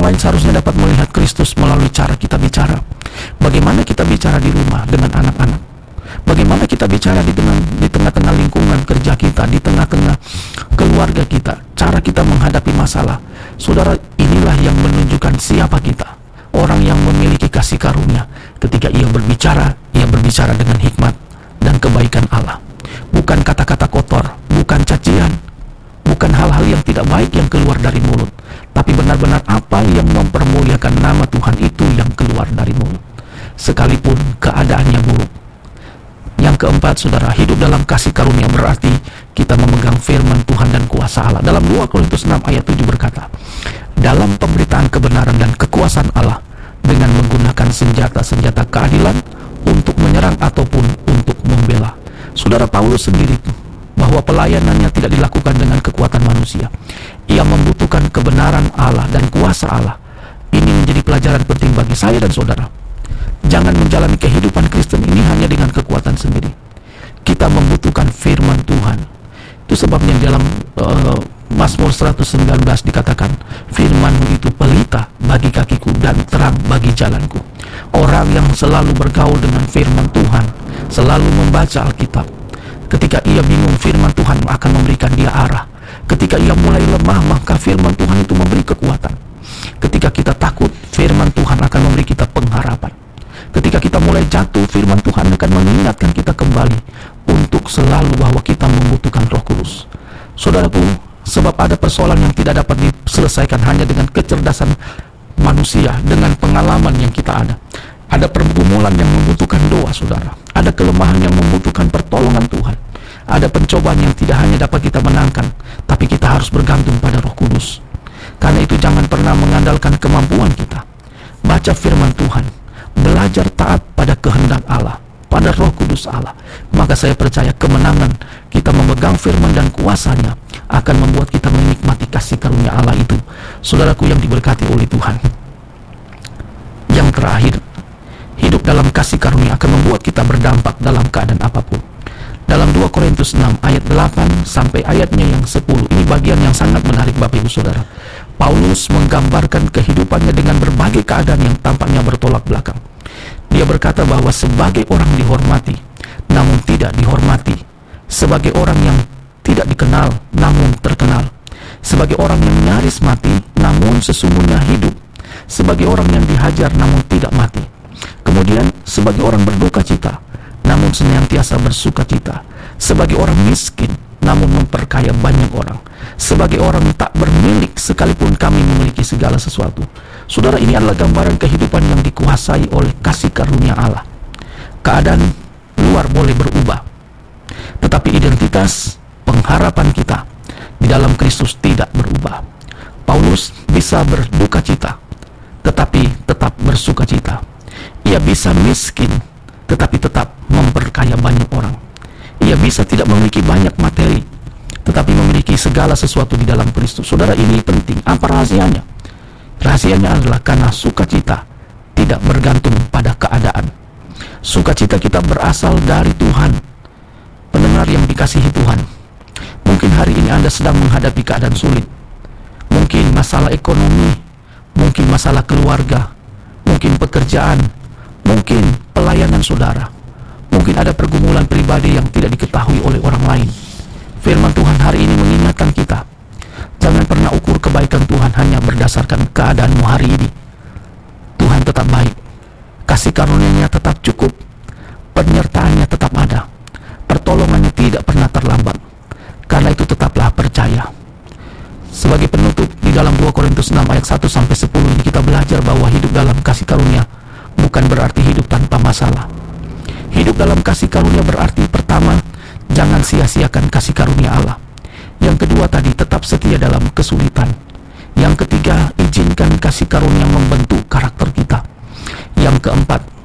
lain seharusnya dapat melihat Kristus melalui cara kita bicara. Bagaimana kita bicara di rumah dengan anak-anak, bagaimana kita bicara di tengah-tengah lingkungan kerja kita, di tengah-tengah keluarga kita, cara kita menghadapi masalah. Saudara, inilah yang menunjukkan siapa kita. Orang yang memiliki kasih karunia, ketika ia berbicara dengan hikmat dan kebaikan Allah. Bukan kata-kata kotor, bukan cacian, bukan hal-hal yang tidak baik yang keluar dari mulut, tapi benar-benar apa yang mempermuliakan nama Tuhan itu yang keluar dari mulut, sekalipun keadaannya buruk. Yang keempat, saudara, hidup dalam kasih karunia berarti kita memegang firman Tuhan dan kuasa Allah. Dalam 2 Korintus 6 ayat 7 berkata, dalam pemberitaan kebenaran dan kekuasaan Allah dengan menggunakan senjata-senjata keadilan untuk menyerang ataupun untuk membela. Saudara, Paulus sendiri bahwa pelayanannya tidak dilakukan dengan kekuatan manusia. Ia membutuhkan kebenaran Allah dan kuasa Allah. Ini menjadi pelajaran penting bagi saya dan saudara. Jangan menjalani kehidupan Kristen ini hanya dengan kekuatan sendiri. Kita membutuhkan firman Tuhan. Itu sebabnya dalam Mazmur 119 dikatakan, firman-Mu itu pelita bagi kakiku dan terang bagi jalanku. Orang yang selalu bergaul dengan firman Tuhan, selalu membaca Alkitab, ketika ia bingung, firman Tuhan akan memberikan dia arah. Ketika ia mulai lemah, maka firman Tuhan itu memberi kekuatan. Ketika kita takut, firman Tuhan akan memberi kita pengharapan. Ketika kita mulai jatuh, firman Tuhan akan mengingatkan kita kembali untuk selalu bahwa kita membutuhkan Roh Kudus. Saudaraku, sebab ada persoalan yang tidak dapat diselesaikan hanya dengan kecerdasan manusia, dengan pengalaman yang kita ada. Ada pergumulan yang membutuhkan doa, saudara. Ada kelemahan yang membutuhkan pertolongan Tuhan. Ada pencobaan yang tidak hanya dapat kita menangkan, tapi kita harus bergantung pada Roh Kudus. Karena itu jangan pernah mengandalkan kemampuan kita. Baca firman Tuhan, belajar taat pada kehendak Allah, pada Roh Kudus Allah. Maka saya percaya kemenangan kita memegang firman dan kuasanya akan membuat kita menikmati kasih karunia Allah itu. Saudaraku yang diberkati oleh Tuhan, yang terakhir, hidup dalam kasih karunia akan membuat kita berdampak dalam keadaan apapun. Dalam 2 Korintus 6 ayat 8 sampai ayatnya yang 10, ini bagian yang sangat menarik Bapak Ibu Saudara. Paulus menggambarkan kehidupannya dengan berbagai keadaan yang tampaknya bertolak belakang. Dia berkata bahwa sebagai orang dihormati, namun tidak dihormati. Sebagai orang yang tidak dikenal, namun terkenal. Sebagai orang yang nyaris mati, namun sesungguhnya hidup. Sebagai orang yang dihajar, namun tidak mati. Kemudian sebagai orang berduka cita, namun senantiasa bersuka cita. Sebagai orang miskin, namun memperkaya banyak orang. Sebagai orang tak bermilik, sekalipun kami memiliki segala sesuatu. Saudara, ini adalah gambaran kehidupan yang dikuasai oleh kasih karunia Allah. Keadaan luar boleh berubah, tetapi identitas pengharapan kita di dalam Kristus tidak berubah. Paulus bisa berduka cita, tetapi tetap bersuka cita. Ia bisa miskin, tetapi tetap memperkaya banyak orang. Ia bisa tidak memiliki banyak materi, tetapi memiliki segala sesuatu di dalam Kristus. Saudara, ini penting. Apa rahasianya? Rahasianya adalah karena sukacita tidak bergantung pada keadaan. Sukacita kita berasal dari Tuhan. Pendengar yang dikasihi Tuhan, mungkin hari ini Anda sedang menghadapi keadaan sulit. Mungkin masalah ekonomi, mungkin masalah keluarga, mungkin pekerjaan, mungkin pelayanan saudara. Mungkin ada pergumulan pribadi yang tidak diketahui oleh orang lain. Firman Tuhan hari ini mengingatkan kita, jangan pernah ukur kebaikan Tuhan hanya berdasarkan keadaanmu hari ini. Tuhan tetap baik, kasih karunia-Nya tetap cukup, penyertaannya tetap ada, pertolongannya tidak pernah terlambat. Karena itu tetaplah percaya. Sebagai penutup, di dalam 2 Korintus 6 ayat 1 sampai 10 ini kita belajar bahwa hidup dalam kasih karunia bukan berarti hidup tanpa masalah. Hidup dalam kasih karunia berarti, pertama, jangan sia-siakan kasih karunia Allah. Yang kedua tadi, tetap setia dalam kesulitan. Yang ketiga, izinkan kasih karunia membentuk karakter kita. Yang keempat,